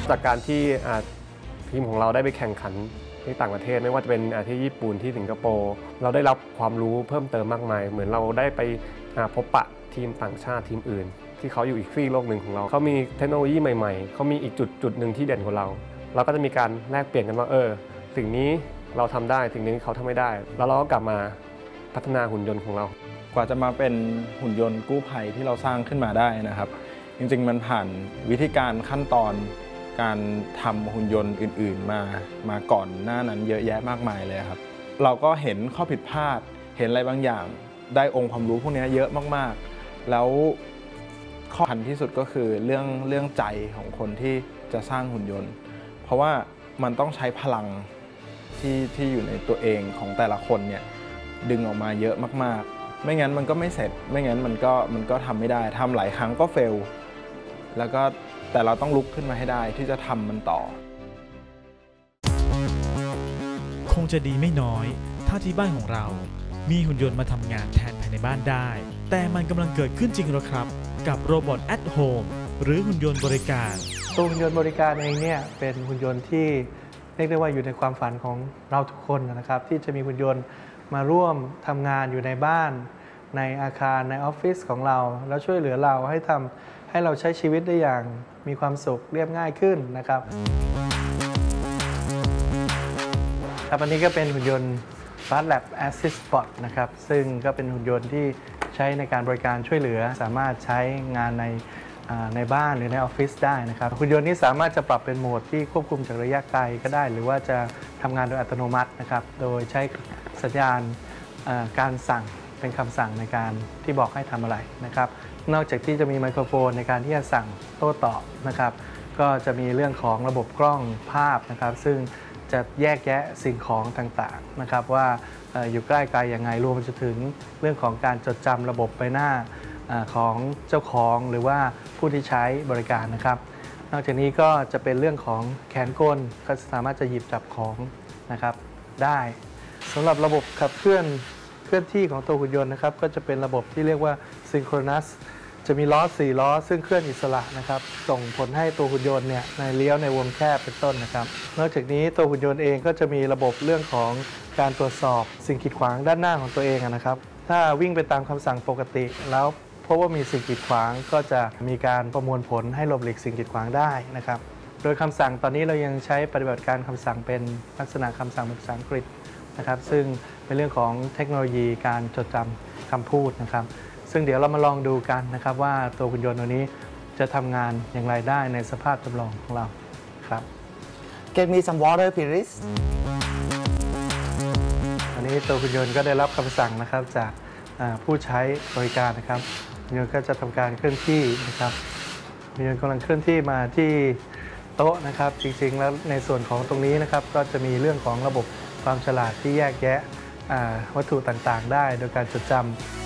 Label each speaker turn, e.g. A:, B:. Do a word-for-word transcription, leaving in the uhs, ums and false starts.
A: จากการที่ทีมของเราได้ไปแข่งขันที่ต่างประเทศไม่ว่าจะเป็นที่ญี่ปุ่นที่สิงคโปร์เราได้รับความรู้เพิ่มเติมมากมายเหมือนเราได้ไปพบปะทีมต่างชาติทีมอื่นที่เขาอยู่อีกซีกโลกหนึ่งของเราเขามีเทคโนโลยีใหม่ๆเขามีอีกจุดจุดหนึ่งที่เด่นกว่าเราเราก็จะมีการแลกเปลี่ยนกันว่าเออสิ่งนี้เราทำได้สิ่งนี้เขาทำไม่ได้แล้วเราก็กลับมาพัฒนาหุ่นยนต์ของเรา
B: กว่าจะมาเป็นหุ่นยนต์กู้ภัยที่เราสร้างขึ้นมาได้นะครับจริงๆมันผ่านวิธีการขั้นตอนการทำหุ่นยนต์อื่นๆมามาก่อนหน้านั้นเยอะแยะมากมายเลยครับเราก็เห็นข้อผิดพลาดเห็นอะไรบางอย่างได้องค์ความรู้พวกนี้เยอะมากๆแล้วข้อสำคัญที่สุดก็คือเรื่องเรื่องใจของคนที่จะสร้างหุ่นยนต์เพราะว่ามันต้องใช้พลังที่ที่อยู่ในตัวเองของแต่ละคนเนี่ยดึงออกมาเยอะมากๆไม่งั้นมันก็ไม่เสร็จไม่งั้นมันก็มันก็ทำไม่ได้ทำหลายครั้งก็เฟลแล้วก็แต่เราต้องลุกขึ้นมาให้ได้ที่จะทำมันต่อ
C: คงจะดีไม่น้อยถ้าที่บ้านของเรามีหุ่นยนต์มาทำงานแทนภายในบ้านได้แต่มันกำลังเกิดขึ้นจริงหรอครับกับโรบอท at home หรือหุ่นยนต์บริการ
D: ตัวหุ่นยนต์บริการเองเนี่ยเป็นหุ่นยนต์ที่เรียกได้ว่าอยู่ในความฝันของเราทุกคนนะครับที่จะมีหุ่นยนต์มาร่วมทำงานอยู่ในบ้านในอาคารในออฟฟิศของเราแล้วช่วยเหลือเราให้ทำให้เราใช้ชีวิตได้อย่างมีความสุขเรียบง่ายขึ้นนะครับครับอันนี้ก็เป็นหุ่นยนต์ Fast Lab Assist Bot นะครับซึ่งก็เป็นหุ่นยนต์ที่ใช้ในการบริการช่วยเหลือสามารถใช้งานในในบ้านหรือในออฟฟิศได้นะครับหุ่นยนต์นี้สามารถจะปรับเป็นโหมดที่ควบคุมจากระยะไกลก็ได้หรือว่าจะทำงานโดยอัตโนมัตินะครับโดยใช้สัญญาณการสั่งเป็นคำสั่งในการที่บอกให้ทำอะไรนะครับนอกจากที่จะมีไมโครโฟนในการที่จะสั่งโต้ตอบนะครับก็จะมีเรื่องของระบบกล้องภาพนะครับซึ่งจะแยกแยะสิ่งของต่างๆนะครับว่าอยู่ใกล้ไกลยังไงรวมไปถึงเรื่องของการจดจำระบบใบหน้าของเจ้าของหรือว่าผู้ที่ใช้บริการนะครับนอกจากนี้ก็จะเป็นเรื่องของแขนกลก็สามารถจะหยิบจับของนะครับได้สำหรับระบบขับเคลื่อนเคลื่อนที่ของตัวหุ่นยนต์นะครับก็จะเป็นระบบที่เรียกว่า Synchronous จะมีล้อสี่ล้อซึ่งเคลื่อนอิสระนะครับส่งผลให้ตัวหุ่นยนต์เนี่ยในเลี้ยวในวงแคบเป็นต้นนะครับนอกจากนี้ตัวหุ่นยนต์เองก็จะมีระบบเรื่องของการตรวจสอบสิ่งกีดขวางด้านหน้าของตัวเองนะครับถ้าวิ่งไปตามคำสั่งปกติแล้วเพราะว่ามีสิ่งกีดขวางก็จะมีการประมวลผลให้หลบหลีกสิ่งกีดขวางได้นะครับโดยคำสั่งตอนนี้เรายังใช้ปฏิบัติการคำสั่งเป็นลักษณะคำสั่งเป็นภาษาอังกฤษนะครับซึ่งเป็นเรื่องของเทคโนโลยีการจดจำคำพูดนะครับซึ่งเดี๋ยวเรามาลองดูกันนะครับว่าตัวหุ่นยนต์ตัวนี้จะทำงานอย่างไรได้ในสภาพจำลองของเราครับ
E: Get me some water please
D: อันนี้ตัวหุ่นยนต์ก็ได้รับคำสั่งนะครับจากผู้ใช้บริการนะครับหุ่นยนต์ก็จะทำการเคลื่อนที่นะครับหุ่นยนต์กำลังเคลื่อนที่มาที่โต๊ะนะครับจริงๆแล้วในส่วนของตรงนี้นะครับก็จะมีเรื่องของระบบความฉลาดที่แยกแยะวัตถุต่างๆได้โดยการจดจำ